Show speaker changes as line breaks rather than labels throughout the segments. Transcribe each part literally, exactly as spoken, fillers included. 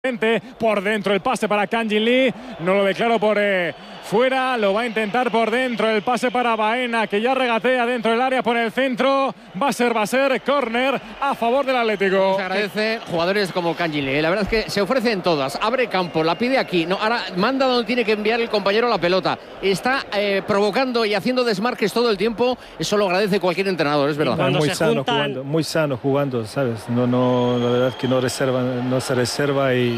Por dentro el pase para Kang Jin Lee, no lo declaro por eh, fuera, lo va a intentar por dentro, el pase para Baena, que ya regatea dentro del área por el centro, va a ser, va a ser, córner a favor del Atlético.
Se agradece jugadores como Kang Jin Lee, la verdad es que se ofrecen todas, abre campo, la pide aquí, no, ahora manda donde tiene que enviar el compañero la pelota, está eh, provocando y haciendo desmarques todo el tiempo, eso lo agradece cualquier entrenador, es verdad.
Muy
se
sano
juntan...
jugando, muy sano jugando, ¿sabes? No, no, la verdad es que no reserva, no se reserva y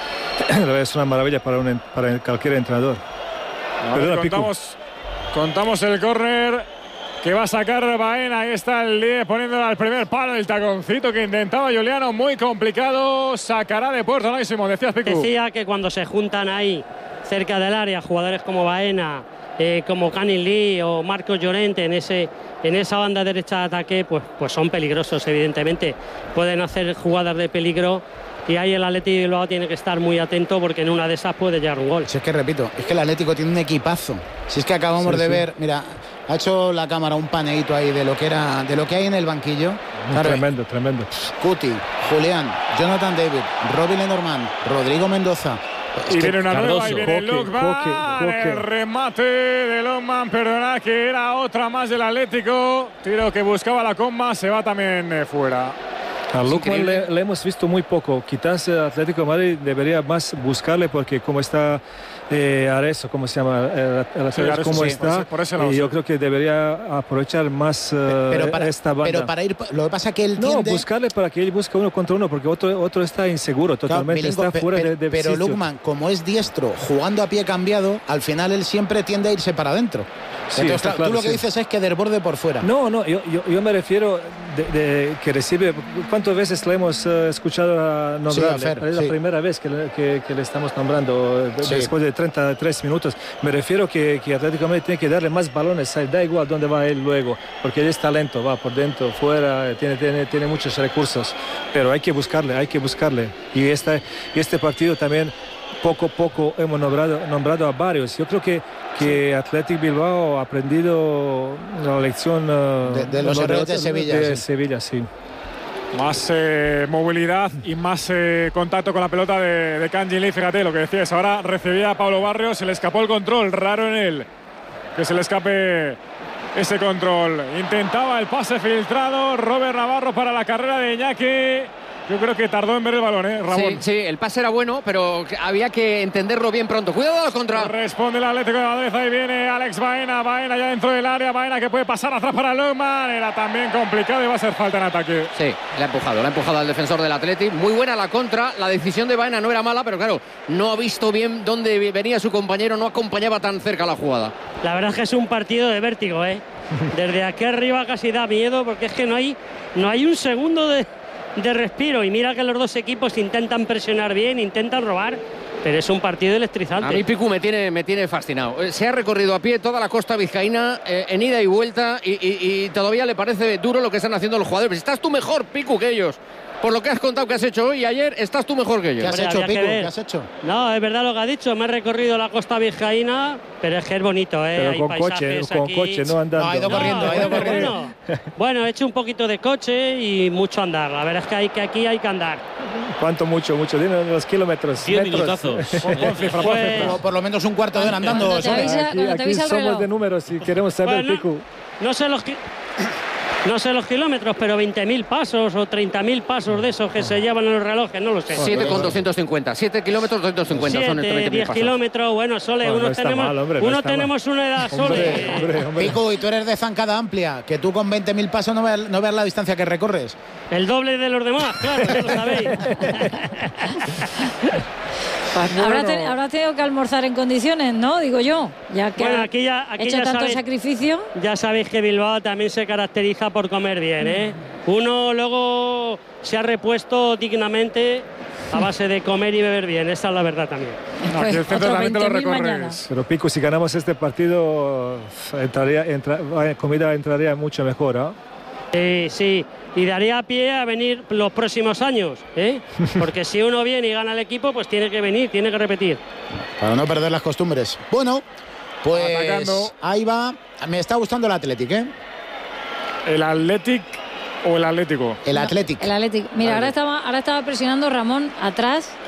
es una maravilla para, un, para cualquier entrenador.
Perdona, contamos, contamos el córner que va a sacar Baena. Ahí está el diez poniéndolo al primer palo, el taconcito que intentaba Juliano, muy complicado, sacará de puerta, ¿no? Simón, decías, Picu.
Decía que cuando se juntan ahí cerca del área jugadores como Baena, eh, como Kang Jin Lee o Marcos Llorente en ese en esa banda derecha de ataque, pues, pues son peligrosos, evidentemente. Pueden hacer jugadas de peligro. Y ahí el Atlético de Bilbao tiene que estar muy atento porque en una de esas puede llegar un gol.
Si es que repito, es que el Atlético tiene un equipazo. Si es que acabamos sí, de sí. ver, mira, ha hecho la cámara un paneíto ahí de lo que era, de lo que hay en el banquillo.
Claro, tremendo, tremendo.
Cuti, Julián, Jonathan David, Robin Lenormand, Rodrigo Mendoza.
Es y viene una Cardoso, nueva y viene Lokman, el remate de Lokman, perdona, que era otra más del Atlético. Tiro que buscaba la comba, se va también eh, fuera.
A Lokman le, le hemos visto muy poco. Quizás el Atlético de Madrid debería más buscarle porque como está eh, Areso, ¿cómo se llama? El, el, sí, Areso, ¿cómo sí, está? Por ese, por ese y yo creo que debería aprovechar más uh,
pero para,
esta banda.
Pero para ir, lo que pasa es que él
no,
tiende...
buscarle para que él busque uno contra uno porque otro, otro está inseguro totalmente, claro, Milinko, está fuera
pe,
de, de
Pero
sitio.
Lokman, como es diestro, jugando a pie cambiado, al final él siempre tiende a irse para adentro.
Sí,
Entonces, claro,
claro,
tú lo que
sí.
dices es que desborde por fuera.
No, no, yo, yo, yo me refiero de, de que recibe. ¿Cuántas veces le hemos uh, escuchado a nombrarle?
Sí, a Fer,
es la
sí.
primera vez que le, que, que le estamos nombrando
sí.
después de treinta y tres minutos. Me refiero que, que Atlético de Madrid tiene que darle más balones. Da igual dónde va él luego, porque él es talento, va por dentro, fuera, tiene, tiene, tiene muchos recursos. Pero hay que buscarle, hay que buscarle. Y, esta, y este partido también. Poco a poco hemos nombrado, nombrado a varios. Yo creo que, que Athletic Bilbao ha aprendido la lección uh,
de, de los errores de, de Sevilla.
De
sí.
Sevilla, sí.
Más eh, movilidad y más eh, contacto con la pelota de, de Kang Jin Lee. Fíjate lo que decías. Ahora recibía a Pablo Barrios, se le escapó el control. Raro en él que se le escape ese control. Intentaba el pase filtrado. Robert Navarro para la carrera de Iñaki. Yo creo que tardó en ver el balón, ¿eh, Ramón?
Sí, sí, el pase era bueno, pero había que entenderlo bien pronto. Cuidado al contra.
Responde el Atlético de Madrid. Ahí viene Alex Baena. Baena ya dentro del área. Baena que puede pasar atrás para Lokman. Era también complicado y va a ser falta en ataque.
Sí, le ha empujado. Le ha empujado al defensor del Atlético. Muy buena la contra. La decisión de Baena no era mala, pero claro, no ha visto bien dónde venía su compañero. No acompañaba tan cerca la jugada.
La verdad es que es un partido de vértigo, ¿eh? Desde aquí arriba casi da miedo porque es que no hay, no hay un segundo de... de respiro y mira que los dos equipos intentan presionar bien, intentan robar, pero es un partido electrizante.
A mí Picu me tiene, me tiene fascinado. Se ha recorrido a pie toda la costa vizcaína eh, en ida y vuelta y, y, y todavía le parece duro lo que están haciendo los jugadores. Estás tú mejor, Picu, que ellos. Por lo que has contado que has hecho hoy y ayer, estás tú mejor que ellos.
¿Qué has
Hombre,
hecho, Picu?
¿Qué
has hecho?
No, es verdad lo que ha dicho. Me he recorrido la costa vizcaína, pero es que es bonito, ¿eh?
Pero
Hay
con coche, con
aquí.
coche, no andando.
No, ha ido corriendo,
no,
ha ido
bueno,
corriendo.
Bueno, bueno, he hecho un poquito de coche y mucho andar. La verdad es que, hay, que aquí hay que andar.
¿Cuánto, mucho, mucho? Dime los kilómetros.
cien minutazos.
Pues,
Por, por lo menos un cuarto de hora andando.
Cuando te avisa-
Aquí,
cuando te
aquí
avisa el
somos
reloj.
de números y queremos saber,
Bueno,
Picu.
No sé los... No sé los kilómetros, pero veinte mil pasos o treinta mil pasos de esos que se llevan en los relojes, no lo sé.
siete con doscientos cincuenta. siete kilómetros, doscientos cincuenta. son el treinta mil
diez
pasos.
kilómetros, bueno, Sole,
Bueno,
uno
no está
tenemos,
mal, hombre, no
uno
está
tenemos una edad, Sole.
Hombre, hombre, hombre.
Picu, y tú eres de zancada amplia, que tú con veinte mil pasos no veas, no veas la distancia que recorres.
El doble de los demás, claro, ya lo sabéis.
Habrá, te- habrá tenido que almorzar en condiciones, ¿no? Digo yo, ya que
Bueno,
ha
aquí ya, aquí
hecho
ya
tanto
sabéis,
sacrificio.
ya sabéis que Bilbao también se caracteriza por comer bien, ¿eh? Uno luego se ha repuesto dignamente a base de comer y beber bien, esa es la verdad también.
Aquí el centro
Otros
también te lo
veinte mil mañana.
recorres.
Pero Pico, si ganamos este partido, entraría, entra, comida entraría mucho mejor, ¿ah?
Sí, sí, y daría pie a venir los próximos años, ¿eh? Porque si uno viene y gana el equipo, pues tiene que venir, tiene que repetir.
Para no perder las costumbres. Bueno, pues
Atacando.
ahí va. Me está gustando el Athletic, ¿eh?
El Athletic o el Atlético.
El Athletic.
El Atlético. Mira, ahora estaba, ahora estaba presionando Ramón atrás